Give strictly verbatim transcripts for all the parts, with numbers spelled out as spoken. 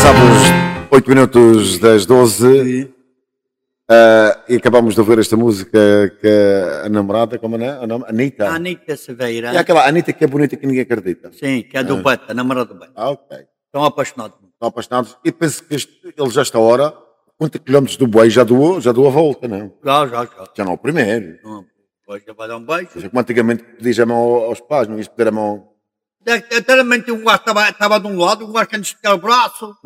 Passámos oito minutos das doze uh, e acabamos de ouvir esta música que a namorada, como é o nome? Anitta. Anitta Silveira. É aquela Anitta que é bonita que ninguém acredita. Sim, que é do Ah. Beta, a namorada do Beta. Ah, ok. Estão apaixonados. Estão apaixonados e penso que este, ele já esta hora, quantos quilómetros do boi já doou, já deu a volta, não? Já, já, já. Já não é o primeiro. Não, Depois já vai dar um beijo. Seja, como antigamente pedias a mão aos pais, não ias pedir a mão. Até um gajo estava, estava de um lado, um gajo quer esticar o braço.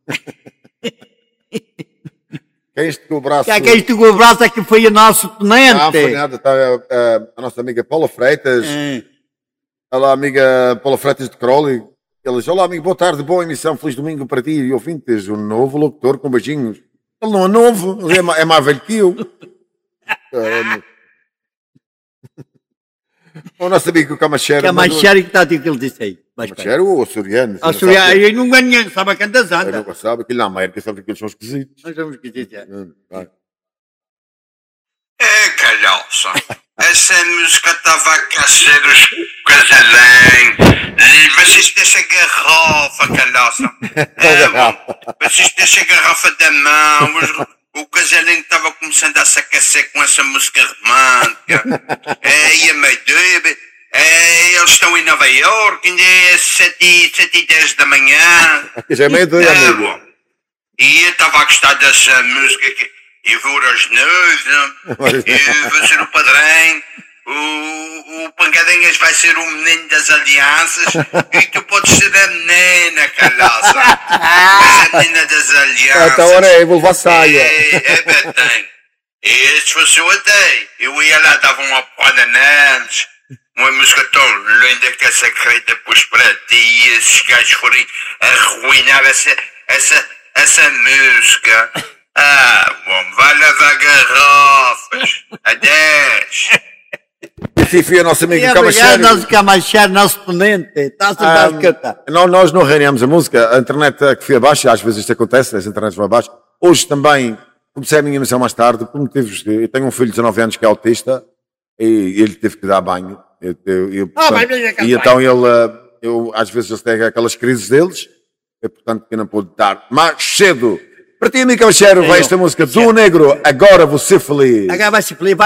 Que é isto com o braço? Que é que é isto com o braço é que foi o nosso tenente. Ah, foi nada, está a, a nossa amiga Paula Freitas. É. Olá, amiga Paula Freitas de Crowley. Ele diz: olá, amigo, boa tarde, boa emissão, feliz domingo para ti e ouvintes. Um novo locutor com beijinhos. Ele não é novo, ele é, ma- é mais velho que eu. Caramba. O nosso amigo Camachero. Que é mais sério que está aquilo que ele disse aí. Mais perto. Camachero ou açoriano? A Surya, aí não ganha ninguém, sabe a quem das Eu anda. nunca sabe, aquilo na América sabe que eles são esquisitos. Nós vamos que dizer. Hum, vai. É, calhoça. Essa música estava a aquecer os casalém. E vocês deixam a garrafa, calhoça. É, bom. Vocês deixam a garrafa da mão. Os- o casalinho estava começando a se aquecer com essa música romântica. É, e a meio-dia. É, eles estão em Nova Iorque, ainda é sete e dez da manhã. Aqui já é meio-dia, É, amigo. bom. E eu estava a gostar dessa música que eu vou às nove, eu vou ser o padrinho, o, o Pancadinhas vai ser o menino das alianças e tu podes ser a menina, calhaça. Mas a menina das alianças. Esta hora é, eu vou levar saia. É, é Betém. E se fosse eu até, eu ia lá, dava uma porrada neles. Uma música tão linda que essa querida pôs para ti e esses gajos forem arruinar essa, essa, essa música. Ah, bom, vai lavar garrafas. Adeus. Sim, foi o nosso amigo E obrigado, Camachero. nosso Camachero, nosso tenente. Está-se a Ah, cantar. Não, nós não reuniamos a música, a internet é que foi abaixo, às vezes isto acontece, as internets vão abaixo. Hoje também comecei a minha missão mais tarde, por motivos de. Eu tenho um filho de dezanove anos que é autista e ele teve que dar banho. Eu, eu, eu, Ah, portanto, vai ver aquele e então ele, ah, eu, às vezes ele tem aquelas crises deles, e portanto eu não pude dar mais cedo. Para ti, amigo Camachero, vai esta música do Negro, Agora Vou Ser Feliz. Agora vai se feliz.